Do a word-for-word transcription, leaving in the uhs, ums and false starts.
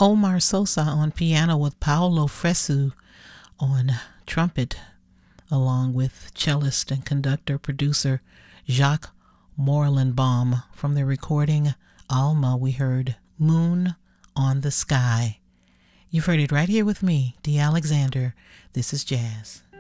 Omar Sosa on piano with Paolo Fresu on trumpet, along with cellist and conductor producer Jacques Morellenbaum. From the recording Alma, we heard Moon on the Sky. You've heard it right here with me, Dee Alexander. This is Jazz.